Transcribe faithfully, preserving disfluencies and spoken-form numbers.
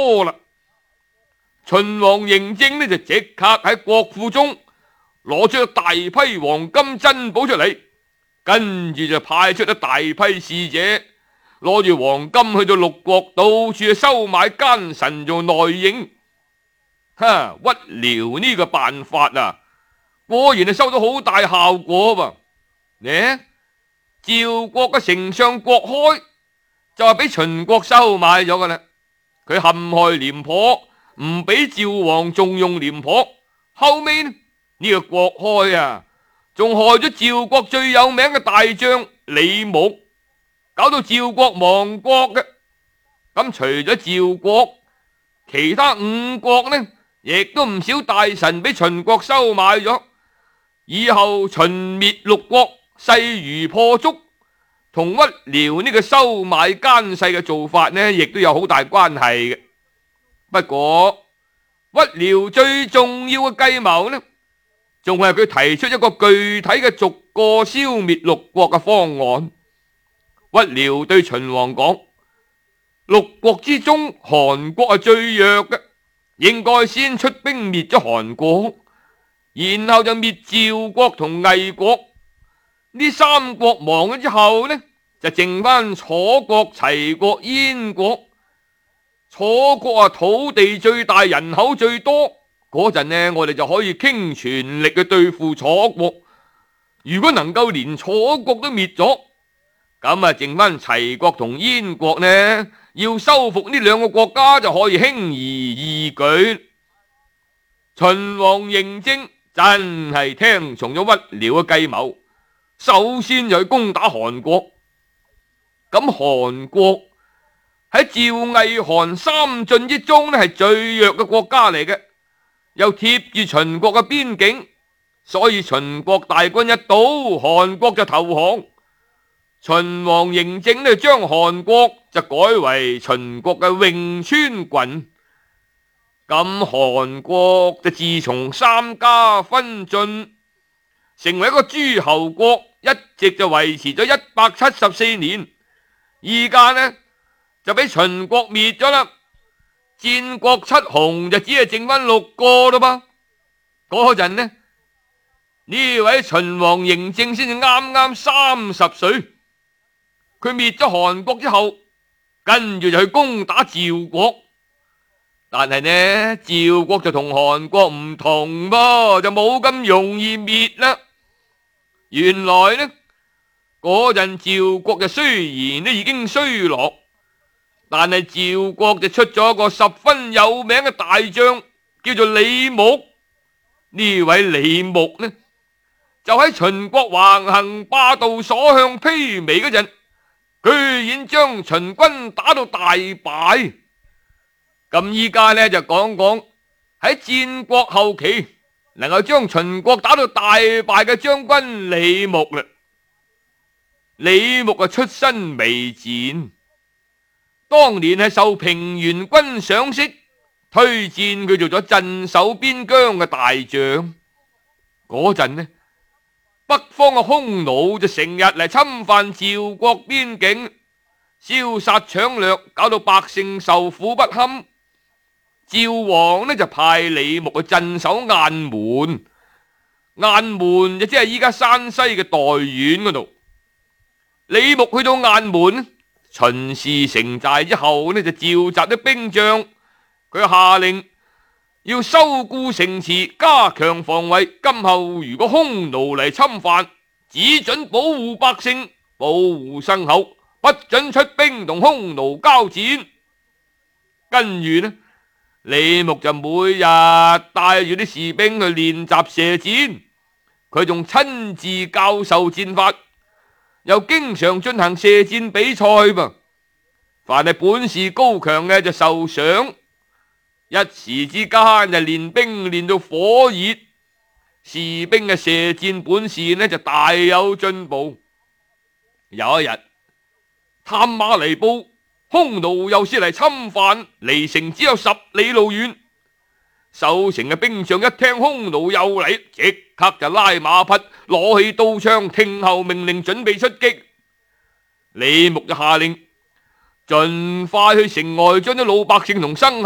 多啦。秦王嬴政呢就即刻喺國庫中攞出大批黃金珍寶出嚟，跟住就派出咗大批使者攞住黃金去到六國，到處去收買奸臣做內應。哈，屈遼呢個辦法啊，果然係收到好大效果噃。呢趙國嘅丞相郭開就係俾秦國收買咗噶啦，佢陷害廉頗，唔俾趙王重用廉頗。後尾呢，呢個郭開啊，仲害咗趙國最有名嘅大將李牧，搞到趙國亡國嘅。咁除咗趙國，其他五國呢，亦都唔少大臣俾秦國收買咗。以後秦滅六國，勢如破竹，同屈遼呢個收買奸細嘅做法呢，亦都有好大關係嘅。不過屈遼最重要嘅計謀呢，仲係佢提出一個具體嘅逐個消滅六國嘅方案。屈遼對秦王講：六國之中，韓國係最弱嘅，應該先出兵滅咗韓國，然後就滅趙國同魏國。呢三國亡咗之後呢，就剩翻楚國、齊國、燕國。楚國啊，土地最大，人口最多，嗰陣呢，我哋就可以傾全力去對付楚國。如果能夠連楚國都滅咗，咁啊，剩翻齊國同燕國呢，要收復呢兩個國家就可以輕而易舉。秦王嬴政真係聽從咗屈遼嘅計謀，首先就去攻打韓國。咁韓國喺趙魏韓三晉之中呢，係最弱嘅國家嚟嘅，又貼住秦國嘅邊境，所以秦國大軍一到，韓國就投降。秦王嬴政呢，將韓國就改為秦國嘅潁川郡。咁韓國就自從三家分晉，成為一個諸侯國，一直就維持咗一百七十四年。而家呢就俾秦國滅咗啦，戰國七雄就只係剩翻六個啦噃。嗰陣呢，呢位秦王嬴政先至啱啱三十歲，佢滅咗韓國之後，跟住就去攻打趙國。但係呢，趙國就同韓國唔同噃，就冇咁容易滅啦。原來呢，嗰陣趙國就雖然都已經衰落，但係趙國就出咗一個十分有名嘅大將，叫做李牧。呢位李牧呢，就喺秦國橫行霸道、所向披靡嗰陣，居然將秦軍打到大敗。咁依家呢，就講講喺戰國後期能夠將秦國打到大敗嘅將軍李牧啦。李牧啊，出身微賤，當年係受平原君賞識，推薦佢做咗鎮守邊疆嘅大將。嗰陣呢，北方嘅匈奴就成日嚟侵犯趙國邊境，燒殺搶掠，搞到百姓受苦不堪。趙王呢就派李牧去鎮守雁門，雁門就即係依家山西嘅代縣嗰度。李牧去到雁門，巡視城寨之後呢，就召集啲兵將，佢下令要修固城池，加強防衛。今後如果匈奴嚟侵犯，只准保護百姓，保護牲口，不准出兵同匈奴交戰。跟住呢，李牧就每日帶住啲士兵去練習射箭，佢仲親自教授戰法，又經常進行射箭比賽噃。凡係本事高強嘅就受賞，一時之間就練兵練到火熱，士兵嘅射箭本事呢就大有進步。有一日，探馬嚟報，匈奴又是嚟侵犯，離城只有十里路遠。守城嘅兵將一聽匈奴又嚟，即刻就拉馬匹，攞起刀槍，聽候命令，準備出擊。李牧就下令盡快去城外將啲老百姓同牲